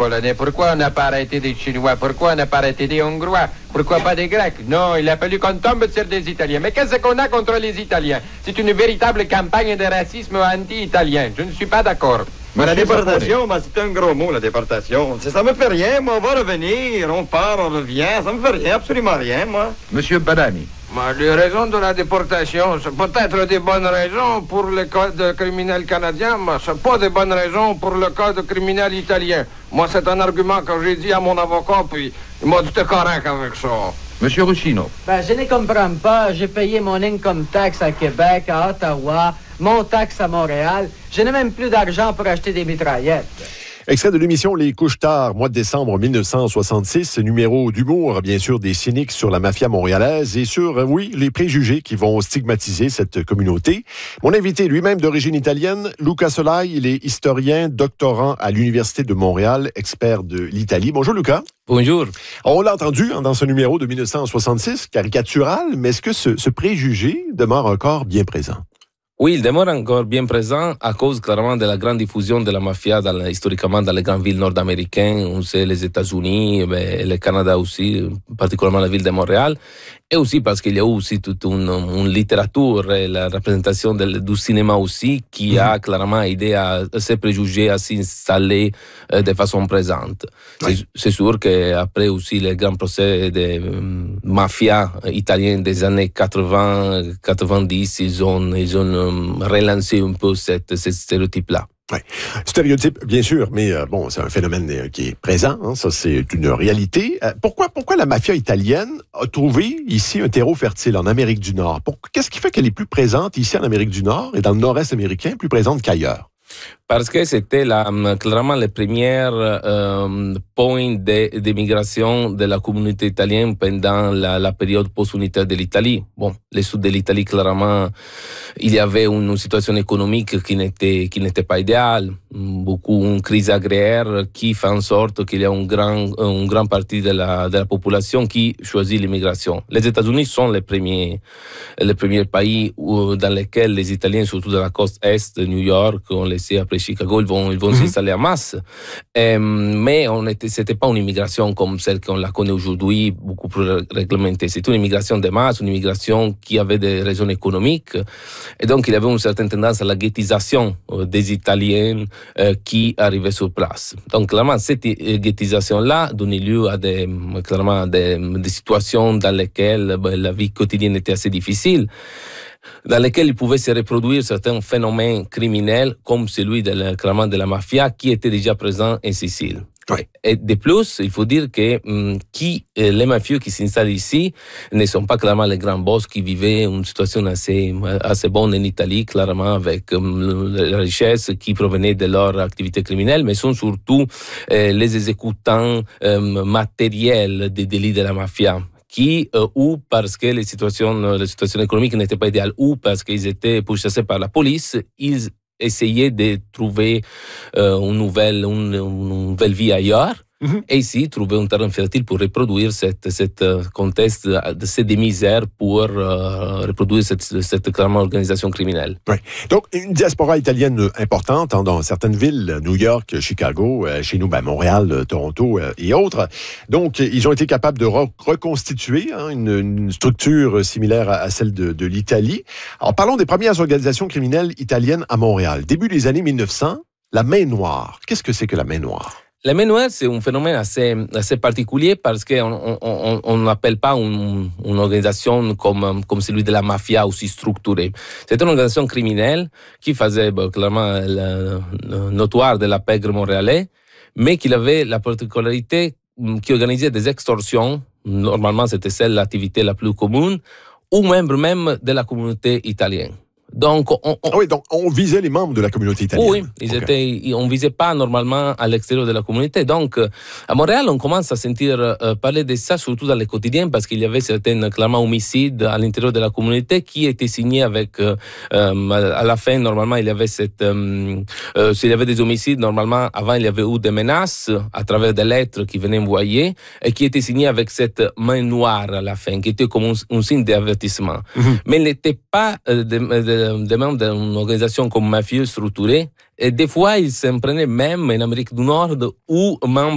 Polonais? Pourquoi on n'a pas arrêté des Chinois? Pourquoi on n'a pas arrêté des Hongrois? Pourquoi pas des Grecs? Non, il a fallu qu'on tombe sur des Italiens. Mais qu'est-ce qu'on a contre les Italiens? C'est une véritable campagne de racisme anti-italien. Je ne suis pas d'accord. Mais la déportation, c'est un gros mot, la déportation. Ça me fait rien, moi. On va revenir, on part, on revient. Ça me fait rien, absolument rien, moi. Monsieur Badani. Les raisons de la déportation, c'est peut-être des bonnes raisons pour le code criminel canadien, mais c'est pas des bonnes raisons pour le code criminel italien. Moi, c'est un argument que j'ai dit à mon avocat, puis il m'a dit t'es correct avec ça. Monsieur Ruchino. Je ne comprends pas. J'ai payé mon income tax à Québec, à Ottawa, mon taxe à Montréal. Je n'ai même plus d'argent pour acheter des mitraillettes. Extrait de l'émission Les Couches-Tard, mois de décembre 1966, numéro d'humour, bien sûr, des cyniques sur la mafia montréalaise et sur, les préjugés qui vont stigmatiser cette communauté. Mon invité, lui-même d'origine italienne, Luca Solai, il est historien, doctorant à l'Université de Montréal, expert de l'Italie. Bonjour, Luca. Bonjour. On l'a entendu dans ce numéro de 1966, caricatural, mais est-ce que ce préjugé demeure encore bien présent? Oui, il demeure encore bien présent à cause clairement de la grande diffusion de la mafia historiquement dans les grandes villes nord-américaines, on sait les États-Unis, mais le Canada aussi, particulièrement la ville de Montréal, et aussi parce qu'il y a aussi toute une littérature et la représentation du cinéma aussi qui a clairement aidé à ces préjugés à s'installer de façon présente. Oui. C'est sûr qu'après aussi les grands procès de mafia italiens des années 80-90, ils ont relancé un peu ce stéréotype-là. Oui. Stéréotype, bien sûr, mais c'est un phénomène qui est présent, hein, ça c'est une réalité. Pourquoi la mafia italienne a trouvé ici un terreau fertile en Amérique du Nord? Qu'est-ce qui fait qu'elle est plus présente ici en Amérique du Nord et dans le nord-est américain, plus présente qu'ailleurs? Parce que c'était clairement le premier point d'immigration de la communauté italienne pendant la période post-unitaire de l'Italie. Bon, le sud de l'Italie, clairement, il y avait une situation économique qui n'était pas idéale. Une crise agraire qui fait en sorte qu'il y a une grande partie de la population qui choisit l'immigration. Les États-Unis sont les premiers pays dans lesquels les Italiens, surtout de la côte est, New York, on le sait après Chicago, ils vont s'installer en masse. Mais c'était pas une immigration comme celle qu'on la connaît aujourd'hui, beaucoup plus réglementée. C'était une immigration de masse, une immigration qui avait des raisons économiques. Et donc, il y avait une certaine tendance à la ghettisation des Italiens qui arrivaient sur place. Donc, clairement, cette ghettisation-là donnait lieu à des situations dans lesquelles la vie quotidienne était assez difficile, dans lesquels il pouvait se reproduire certains phénomènes criminels comme celui clairement de la mafia qui était déjà présent en Sicile. Oui. Et de plus, il faut dire que les mafieux qui s'installent ici ne sont pas clairement les grands boss qui vivaient une situation assez bonne en Italie, clairement avec la richesse qui provenait de leur activité criminelle, mais sont surtout les exécutants matériels des délits de la mafia. Ou parce que les situations économiques n'étaient pas idéales, ou parce qu'ils étaient pourchassés par la police, ils essayaient de trouver une nouvelle vie ailleurs. Et ici, trouver un terrain fertile pour reproduire cette contexte de ces misères pour reproduire cette clairement organisation criminelle. Oui. Donc, une diaspora italienne importante dans certaines villes, New York, Chicago, chez nous, Montréal, Toronto et autres. Donc, ils ont été capables de reconstituer une structure similaire à celle de l'Italie. Alors, parlons des premières organisations criminelles italiennes à Montréal. Début des années 1900, la main noire. Qu'est-ce que c'est que la main noire? La main noire, c'est un phénomène assez particulier parce qu'on n'appelle pas une organisation comme celui de la mafia aussi structurée. C'était une organisation criminelle qui faisait clairement notoire de la pègre montréalais, mais qui avait la particularité qui organisait des extorsions. Normalement, c'était l'activité la plus commune, aux membres même de la communauté italienne. Donc, on visait les membres de la communauté italienne. Oui, on visait pas normalement à l'extérieur de la communauté. Donc, à Montréal, on commence à sentir parler de ça, surtout dans le quotidien, parce qu'il y avait certains, clairement, homicides à l'intérieur de la communauté qui étaient signés avec, à la fin, normalement, il y avait s'il y avait des homicides, normalement, avant, il y avait eu des menaces à travers des lettres qui venaient envoyer et qui étaient signées avec cette main noire à la fin, qui était comme un signe d'avertissement. Mais il n'était pas des membres d'une organisation comme mafieux structurée. Et des fois, ils s'en prenaient même en Amérique du Nord ou membres